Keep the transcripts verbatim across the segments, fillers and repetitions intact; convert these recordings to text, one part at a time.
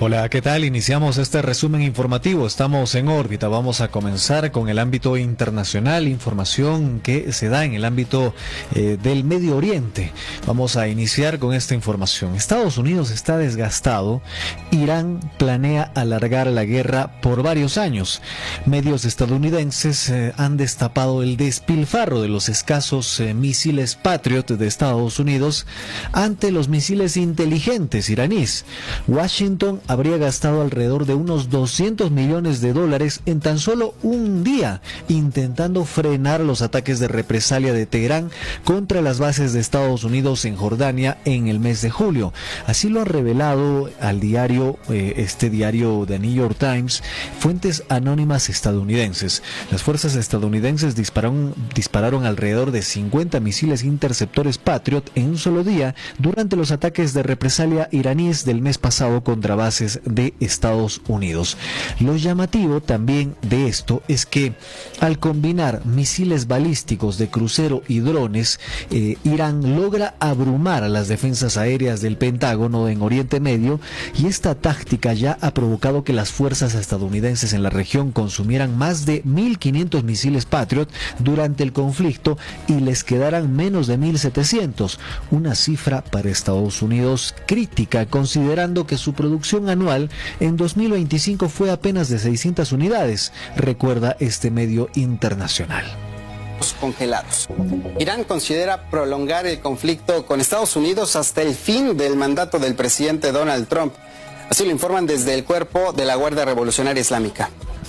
Hola, ¿qué tal? Iniciamos este resumen informativo. Estamos en órbita. Vamos a comenzar con el ámbito internacional, información que se da en el ámbito eh, del Medio Oriente. Vamos a iniciar con esta información. Estados Unidos está desgastado. Irán planea alargar la guerra por varios años. Medios estadounidenses eh, han destapado el despilfarro de los escasos eh, misiles Patriot de Estados Unidos ante los misiles inteligentes iraníes. Washington habría gastado alrededor de unos doscientos millones de dólares en tan solo un día intentando frenar los ataques de represalia de Teherán contra las bases de Estados Unidos en Jordania en el mes de julio. Así lo han revelado al diario, eh, este diario The New York Times, fuentes anónimas estadounidenses. Las fuerzas estadounidenses dispararon, dispararon alrededor de cincuenta misiles interceptores Patriot en un solo día durante los ataques de represalia iraníes del mes pasado contra bases de Estados Unidos. Lo llamativo también de esto es que al combinar misiles balísticos de crucero y drones, eh, Irán logra abrumar a las defensas aéreas del Pentágono en Oriente Medio, y esta táctica ya ha provocado que las fuerzas estadounidenses en la región consumieran más de mil quinientos misiles Patriot durante el conflicto y les quedaran menos de mil setecientos, una cifra para Estados Unidos crítica considerando que su producción anual en dos mil veinticinco fue apenas de seiscientas unidades, recuerda este medio internacional. Congelados. Irán considera prolongar el conflicto con Estados Unidos hasta el fin del mandato del presidente Donald Trump. Así lo informan desde el cuerpo de la Guardia Revolucionaria Islámica.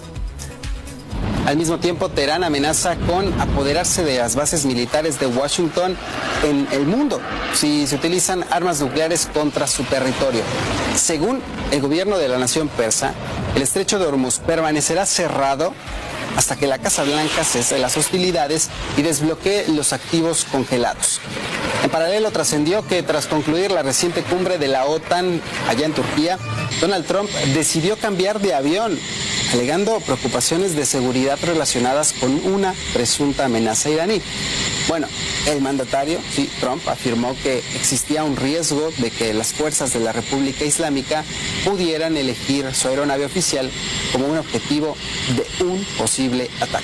Al mismo tiempo, Teherán amenaza con apoderarse de las bases militares de Washington en el mundo si se utilizan armas nucleares contra su territorio. Según el gobierno de la nación persa, el estrecho de Hormuz permanecerá cerrado hasta que la Casa Blanca cese las hostilidades y desbloquee los activos congelados. En paralelo, trascendió que tras concluir la reciente cumbre de la OTAN allá en Turquía, Donald Trump decidió cambiar de avión, alegando preocupaciones de seguridad relacionadas con una presunta amenaza iraní. Bueno, el mandatario, sí, Trump, afirmó que existía un riesgo de que las fuerzas de la República Islámica pudieran elegir su aeronave oficial como un objetivo de un posible ataque.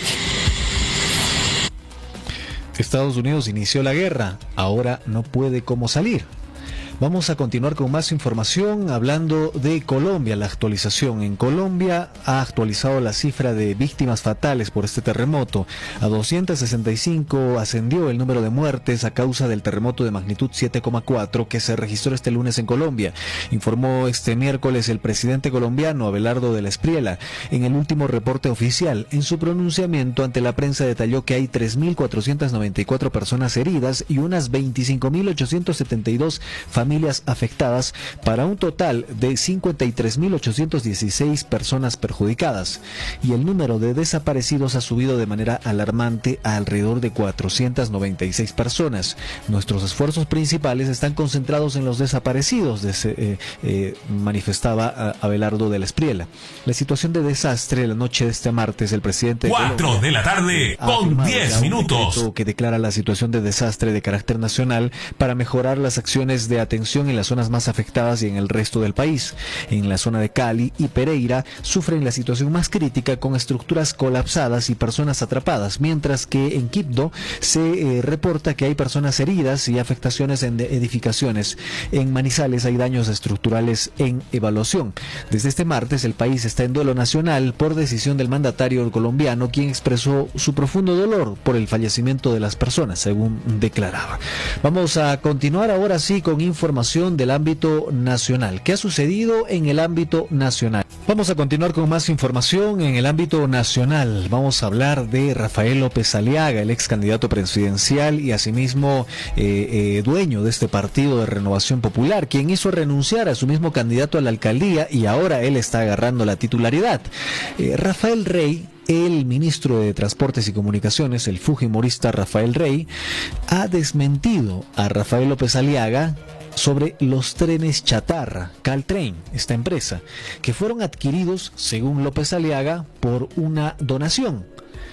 Estados Unidos inició la guerra, ahora no puede cómo salir. Vamos a continuar con más información hablando de Colombia. La actualización en Colombia ha actualizado la cifra de víctimas fatales por este terremoto. A doscientos sesenta y cinco ascendió el número de muertes a causa del terremoto de magnitud siete coma cuatro que se registró este lunes en Colombia. Informó este miércoles el presidente colombiano Abelardo de la Espriella. En el último reporte oficial, en su pronunciamiento ante la prensa detalló que hay tres mil cuatrocientas noventa y cuatro personas heridas y unas veinticinco mil ochocientos setenta y dos familias familias afectadas, para un total de cincuenta y tres mil ochocientas dieciséis personas perjudicadas, y el número de desaparecidos ha subido de manera alarmante a alrededor de cuatrocientas noventa y seis personas. Nuestros esfuerzos principales están concentrados en los desaparecidos, de, eh, eh, manifestaba Abelardo de la Espriella. La situación de desastre la noche de este martes, el presidente cuatro de la tarde con diez minutos que declara la situación de desastre de carácter nacional para mejorar las acciones de atención en las zonas más afectadas y en el resto del país. En la zona de Cali y Pereira sufren la situación más crítica, con estructuras colapsadas y personas atrapadas, mientras que en Quibdó se eh, reporta que hay personas heridas y afectaciones en edificaciones. En Manizales hay daños estructurales en evaluación. Desde este martes el país está en duelo nacional por decisión del mandatario colombiano, quien expresó su profundo dolor por el fallecimiento de las personas, según declaraba. Vamos a continuar ahora sí con información del ámbito nacional. ¿Qué ha sucedido en el ámbito nacional? Vamos a continuar con más información en el ámbito nacional. Vamos a hablar de Rafael López Aliaga, el ex candidato presidencial y asimismo eh, eh, dueño de este partido de Renovación Popular, quien hizo renunciar a su mismo candidato a la alcaldía y ahora él está agarrando la titularidad. Eh, Rafael Rey, el ministro de Transportes y Comunicaciones, el fujimorista Rafael Rey, ha desmentido a Rafael López Aliaga sobre los trenes chatarra, Caltrain, esta empresa, que fueron adquiridos, según López Aliaga, por una donación.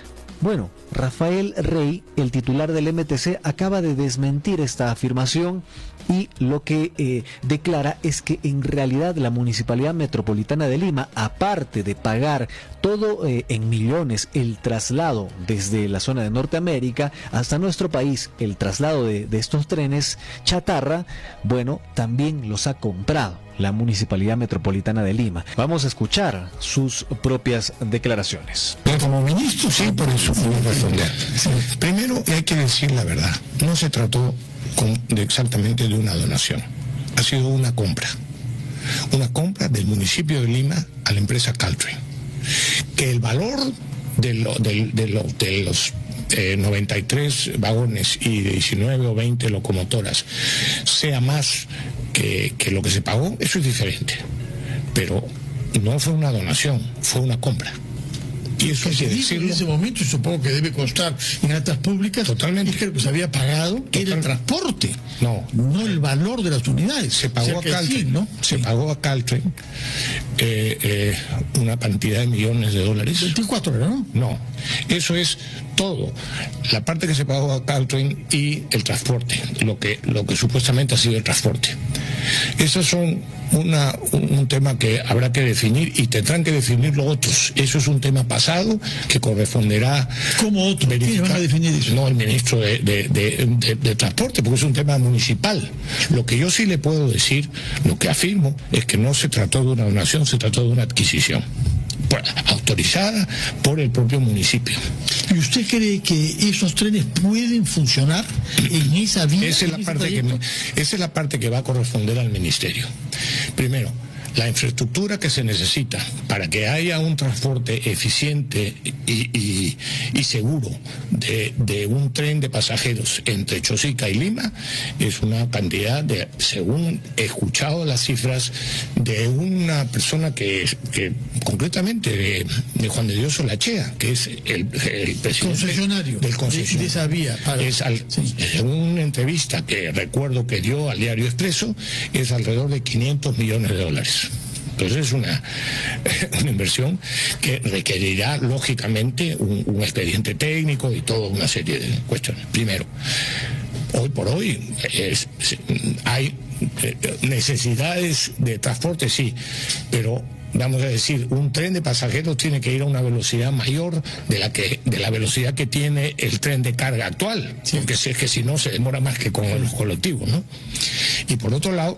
Bueno, Rafael Rey, el titular del M T C, acaba de desmentir esta afirmación y lo que eh, declara es que en realidad la Municipalidad Metropolitana de Lima, aparte de pagar todo eh, en millones el traslado desde la zona de Norteamérica hasta nuestro país, el traslado de, de estos trenes chatarra, bueno, también los ha comprado la Municipalidad Metropolitana de Lima. Vamos a escuchar sus propias declaraciones. Como ministro, sí, por eso puedo responder. Primero, hay que decir la verdad. No se trató con, de exactamente de una donación. Ha sido una compra. Una compra del municipio de Lima a la empresa Caltrain. Que el valor de, lo, de, de, lo, de los eh, noventa y tres vagones y de diecinueve o veinte locomotoras sea más que, que lo que se pagó, eso es diferente. Pero no fue una donación, fue una compra. Y eso hay que decirlo. En ese momento, y supongo que debe constar en actas públicas, totalmente, es que lo que se había pagado Total... era el transporte, no, no el valor de las unidades. Se pagó o sea, a Caltrain, sí, ¿no? Se sí. pagó a Caltrain eh, eh, una cantidad de millones de dólares. veinticuatro, ¿no? No, eso es todo. La parte que se pagó a Caltrain y el transporte, lo que, lo que supuestamente ha sido el transporte. Esos son una, un, un tema que habrá que definir y tendrán que definirlo otros. Eso es un tema pasado que corresponderá. ¿Cómo otros? ¿Quiénes van a definir eso? No, el ministro de, de, de, de, de Transporte, porque es un tema municipal. Lo que yo sí le puedo decir, lo que afirmo, es que no se trató de una donación, se trató de una adquisición autorizada por el propio municipio. ¿Y usted cree que esos trenes pueden funcionar en esa vía? Esa es la parte que me, esa es la parte que va a corresponder al ministerio. Primero, la infraestructura que se necesita para que haya un transporte eficiente y, y, y seguro de, de un tren de pasajeros entre Chosica y Lima es una cantidad de, según he escuchado las cifras, de una persona que, que concretamente de, de Juan de Dios Olachea, que es el, el presidente concesionario del concesionario de, de esa vía. Para... Es al, sí. Según una entrevista que recuerdo que dio al Diario Expreso, es alrededor de quinientos millones de dólares. Entonces es una, una inversión que requerirá lógicamente un, un expediente técnico y toda una serie de cuestiones. Primero, hoy por hoy es, hay necesidades de transporte, sí, pero vamos a decir, un tren de pasajeros tiene que ir a una velocidad mayor de la que de la velocidad que tiene el tren de carga actual, sí. Porque es que si no se demora más que con los colectivos, ¿no? Y por otro lado,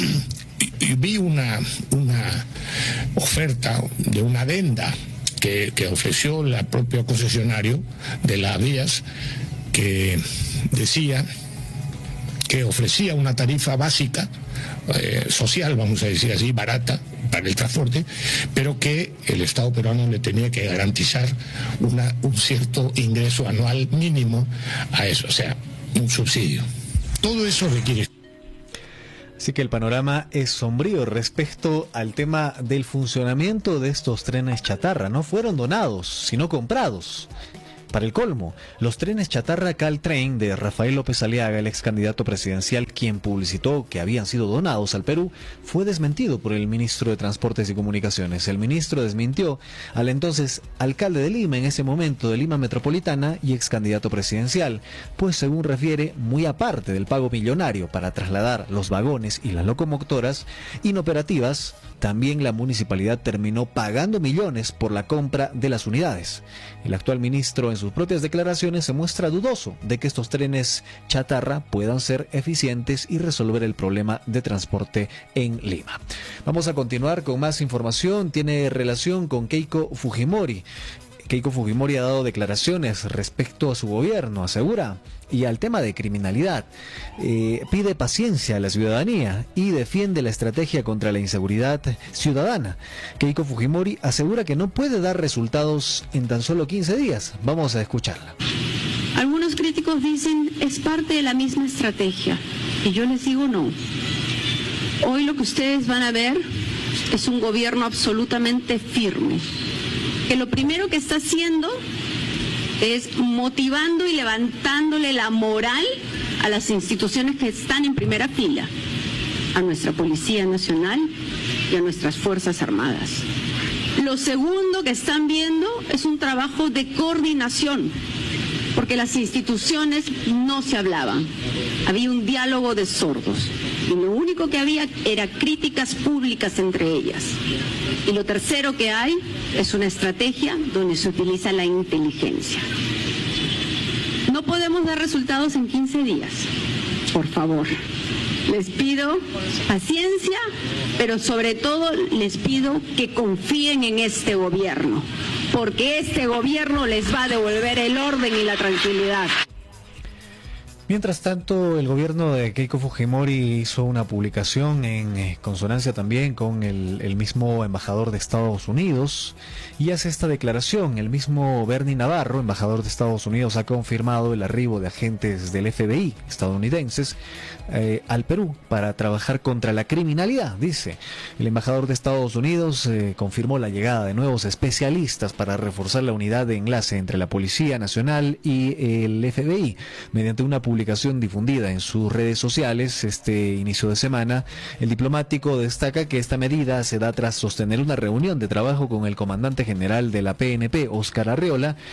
y vi una, una oferta de una adenda que, que ofreció la propia concesionario de las vías, que decía que ofrecía una tarifa básica, eh, social, vamos a decir así, barata para el transporte, pero que el Estado peruano le tenía que garantizar una, un cierto ingreso anual mínimo a eso, o sea, un subsidio. Todo eso requiere... Así que el panorama es sombrío respecto al tema del funcionamiento de estos trenes chatarra. No fueron donados, sino comprados. Para el colmo, los trenes chatarra Caltrain de Rafael López Aliaga, el ex candidato presidencial, quien publicitó que habían sido donados al Perú, fue desmentido por el ministro de Transportes y Comunicaciones. El ministro desmintió al entonces alcalde de Lima, en ese momento de Lima Metropolitana y ex candidato presidencial, pues según refiere, muy aparte del pago millonario para trasladar los vagones y las locomotoras inoperativas, también la municipalidad terminó pagando millones por la compra de las unidades. El actual ministro en sus propias declaraciones se muestra dudoso de que estos trenes chatarra puedan ser eficientes y resolver el problema de transporte en Lima. Vamos a continuar con más información. Tiene relación con Keiko Fujimori. Keiko Fujimori ha dado declaraciones respecto a su gobierno, asegura, y al tema de criminalidad. Eh, pide paciencia a la ciudadanía y defiende la estrategia contra la inseguridad ciudadana. Keiko Fujimori asegura que no puede dar resultados en tan solo quince días. Vamos a escucharla. Algunos críticos dicen es parte de la misma estrategia y yo les digo no. Hoy lo que ustedes van a ver es un gobierno absolutamente firme, que lo primero que está haciendo es motivando y levantándole la moral a las instituciones que están en primera fila, a nuestra Policía Nacional y a nuestras Fuerzas Armadas. Lo segundo que están viendo es un trabajo de coordinación, porque las instituciones no se hablaban. Había un diálogo de sordos y lo único que había era críticas públicas entre ellas. Y lo tercero que hay es una estrategia donde se utiliza la inteligencia. No podemos dar resultados en quince días, por favor. Les pido paciencia, pero sobre todo les pido que confíen en este gobierno, porque este gobierno les va a devolver el orden y la tranquilidad. Mientras tanto, el gobierno de Keiko Fujimori hizo una publicación en consonancia también con el, el mismo embajador de Estados Unidos y hace esta declaración. El mismo Bernie Navarro, embajador de Estados Unidos, ha confirmado el arribo de agentes del F B I estadounidenses eh, al Perú para trabajar contra la criminalidad, dice. El embajador de Estados Unidos eh, confirmó la llegada de nuevos especialistas para reforzar la unidad de enlace entre la Policía Nacional y el F B I. Mediante una publicación difundida en sus redes sociales este inicio de semana, el diplomático destaca que esta medida se da tras sostener una reunión de trabajo con el comandante general de la P N P, Óscar Arreola,